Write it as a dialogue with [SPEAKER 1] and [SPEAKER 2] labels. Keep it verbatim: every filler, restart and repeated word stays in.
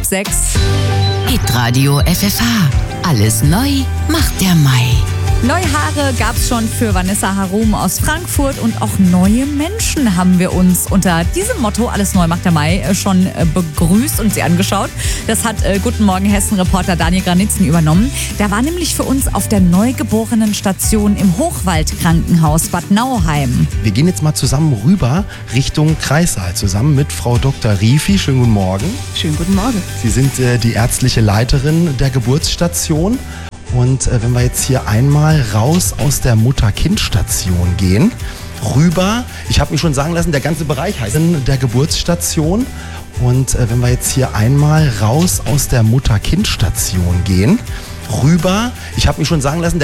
[SPEAKER 1] halb sechs.
[SPEAKER 2] Hitradio F F H. Alles neu macht der Mai.
[SPEAKER 1] Neue Haare gab's schon für Vanessa Harum aus Frankfurt und auch neue Menschen haben wir uns unter diesem Motto Alles neu macht der Mai schon begrüßt und sie angeschaut. Das hat äh, Guten Morgen Hessen-Reporter Daniel Granitzen übernommen. Der war nämlich für uns auf der Neugeborenen-Station im Hochwald-Krankenhaus Bad Nauheim.
[SPEAKER 3] Wir gehen jetzt mal zusammen rüber Richtung Kreissaal, zusammen mit Frau Doktor Riefi. Schönen guten Morgen.
[SPEAKER 4] Schönen guten Morgen.
[SPEAKER 3] Sie sind äh, die ärztliche Leiterin der Geburtsstation. Und äh, wenn wir jetzt hier einmal raus aus der Mutter-Kind-Station gehen, rüber, ich habe mir schon sagen lassen, der ganze Bereich heißt der Geburtsstation. Und äh, wenn wir jetzt hier einmal raus aus der Mutter-Kind-Station gehen, rüber, ich habe mir schon sagen lassen, der